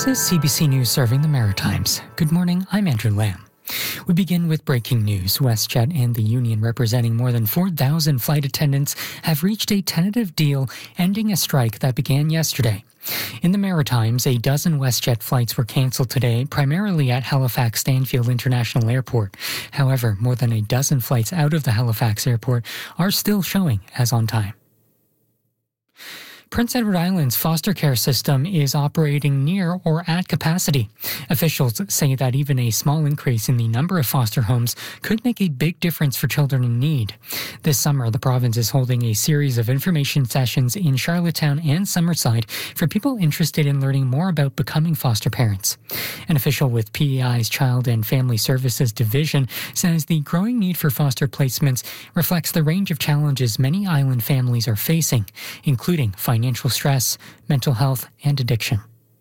This is CBC News serving the Maritimes. Good morning, I'm Andrew Lamb. We begin with breaking news. WestJet and the union representing more than 4,000 flight attendants have reached a tentative deal ending a strike that began yesterday. In the Maritimes, a dozen WestJet flights were cancelled today, primarily at Halifax Stanfield International Airport. However, more than a dozen flights out of the Halifax airport are still showing as on time. Prince Edward Island's foster care system is operating near or at capacity. Officials say that even a small increase in the number of foster homes could make a big difference for children in need. This summer, the province is holding a series of information sessions in Charlottetown and Summerside for people interested in learning more about becoming foster parents. An official with PEI's Child and Family Services Division says the growing need for foster placements reflects the range of challenges many island families are facing, including financial stress, mental health, and addiction.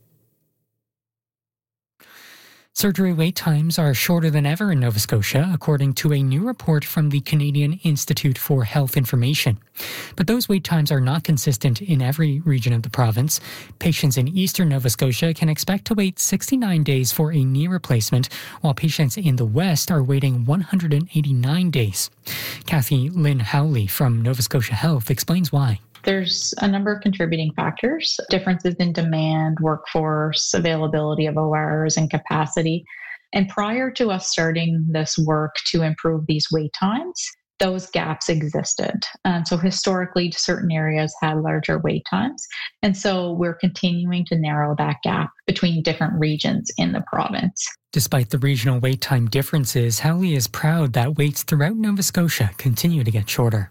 Surgery wait times are shorter than ever in Nova Scotia, according to a new report from the Canadian Institute for Health Information. But those wait times are not consistent in every region of the province. Patients in eastern Nova Scotia can expect to wait 69 days for a knee replacement, while patients in the west are waiting 189 days. Kathy Lynn Howley from Nova Scotia Health explains why. There's a number of contributing factors, differences in demand, workforce, availability of ORs, and capacity. And prior to us starting this work to improve these wait times, those gaps existed. And so historically, certain areas had larger wait times. And so we're continuing to narrow that gap between different regions in the province. Despite the regional wait time differences, Howley is proud that waits throughout Nova Scotia continue to get shorter.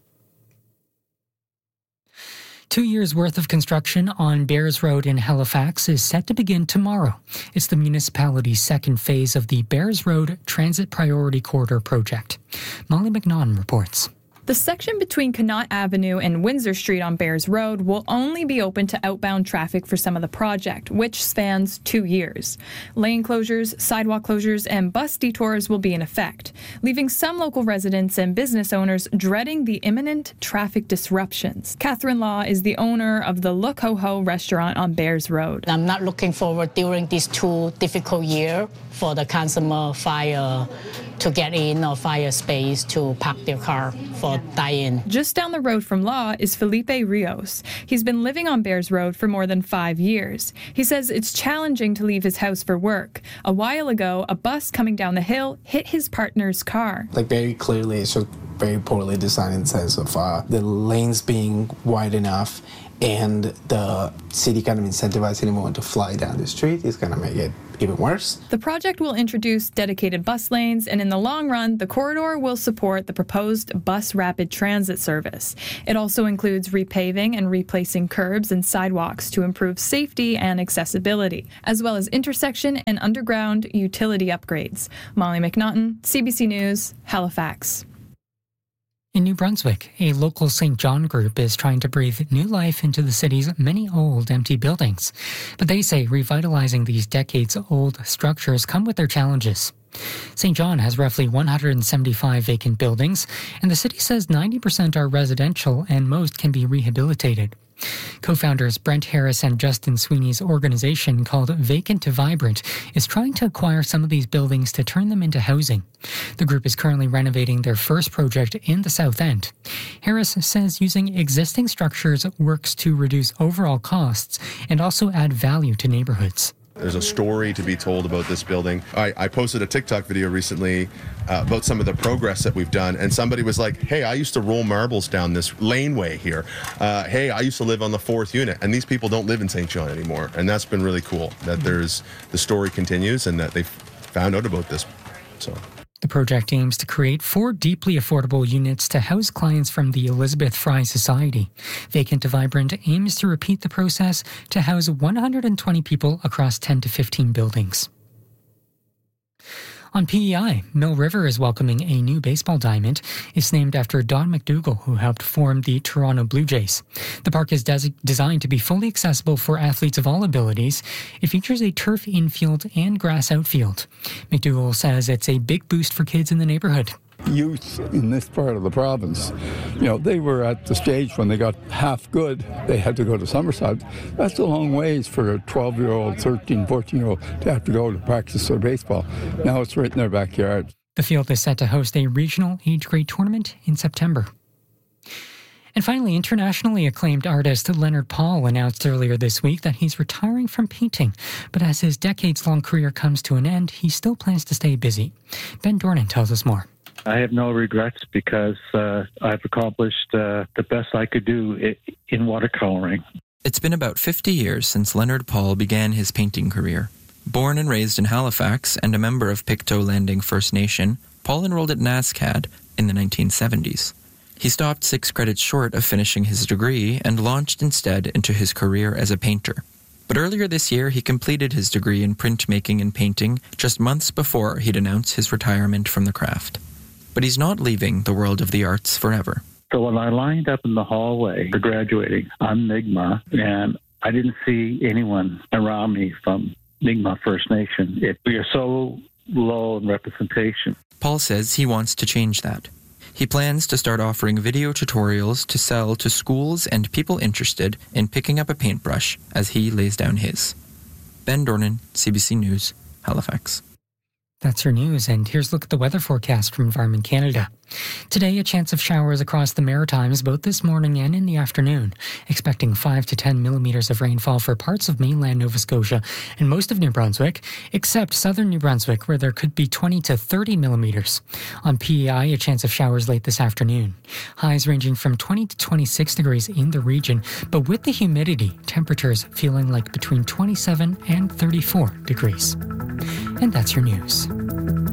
2 years' worth of construction on Bears Road in Halifax is set to begin tomorrow. It's the municipality's second phase of the Bears Road Transit Priority Corridor project. Molly McNaughton reports. The section between Connaught Avenue and Windsor Street on Bears Road will only be open to outbound traffic for some of the project, which spans 2 years. Lane closures, sidewalk closures, and bus detours will be in effect, leaving some local residents and business owners dreading the imminent traffic disruptions. Catherine Law is the owner of the Look Ho Ho restaurant on Bears Road. I'm not looking forward during these 2 difficult years for the consumer fire to get in or fire space to park their car for die-in. Just down the road from Law is Felipe Rios. He's been living on Bears Road for more than 5 years. He says it's challenging to leave his house for work. A while ago, a bus coming down the hill hit his partner's car. Very clearly, it's just very poorly designed in the sense of the lanes being wide enough and the city kind of incentivizing anyone to fly down the street is going to make it even worse. The project will introduce dedicated bus lanes, and in the long run, the corridor will support the proposed bus rapid transit service. It also includes repaving and replacing curbs and sidewalks to improve safety and accessibility, as well as intersection and underground utility upgrades. Molly McNaughton, CBC News, Halifax. In New Brunswick, a local St. John group is trying to breathe new life into the city's many old, empty buildings. But they say revitalizing these decades-old structures come with their challenges. St. John has roughly 175 vacant buildings, and the city says 90% are residential and most can be rehabilitated. Co-founders Brent Harris and Justin Sweeney's organization called Vacant to Vibrant is trying to acquire some of these buildings to turn them into housing. The group is currently renovating their first project in the South End. Harris says using existing structures works to reduce overall costs and also add value to neighborhoods. There's a story to be told about this building. I posted a TikTok video recently about some of the progress that we've done, and somebody was like, hey, I used to roll marbles down this laneway here. Hey, I used to live on the 4th unit, and these people don't live in St. John anymore. And that's been really cool, that the story continues and that they found out about this. So. The project aims to create 4 deeply affordable units to house clients from the Elizabeth Fry Society. Vacant to Vibrant aims to repeat the process to house 120 people across 10 to 15 buildings. On PEI, Mill River is welcoming a new baseball diamond. It's named after Don McDougall, who helped form the Toronto Blue Jays. The park is designed to be fully accessible for athletes of all abilities. It features a turf infield and grass outfield. McDougall says it's a big boost for kids in the neighborhood. youth in this part of the province, they were at the stage when they got half good, they had to go to Summerside. That's a long ways for a 12-year-old, 13, 14-year-old to have to go to practice their baseball. Now it's right in their backyard. The field is set to host a regional age grade tournament in September. And finally, internationally acclaimed artist Leonard Paul announced earlier this week that he's retiring from painting. But as his decades-long career comes to an end, he still plans to stay busy. Ben Dornan tells us more. I have no regrets because I've accomplished the best I could do in watercoloring. It's been about 50 years since Leonard Paul began his painting career. Born and raised in Halifax and a member of Pictou Landing First Nation, Paul enrolled at NSCAD in the 1970s. He stopped 6 credits short of finishing his degree and launched instead into his career as a painter. But earlier this year, he completed his degree in printmaking and painting just months before he'd announced his retirement from the craft. But he's not leaving the world of the arts forever. So when I lined up in the hallway for graduating on Mi'kmaq, and I didn't see anyone around me from Mi'kmaq First Nation, we are so low in representation. Paul says he wants to change that. He plans to start offering video tutorials to sell to schools and people interested in picking up a paintbrush as he lays down his. Ben Dornan, CBC News, Halifax. That's your news, and here's a look at the weather forecast from Environment Canada. Today, a chance of showers across the Maritimes both this morning and in the afternoon, expecting 5 to 10 millimeters of rainfall for parts of mainland Nova Scotia and most of New Brunswick, except southern New Brunswick, where there could be 20 to 30 millimeters. On PEI, a chance of showers late this afternoon. Highs ranging from 20 to 26 degrees in the region, but with the humidity, temperatures feeling like between 27 and 34 degrees. And that's your news.